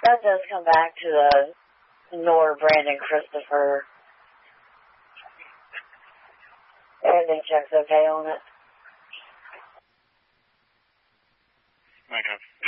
That does come back to the Nor, Brandon, Christopher. Everything checks okay on it. Okay.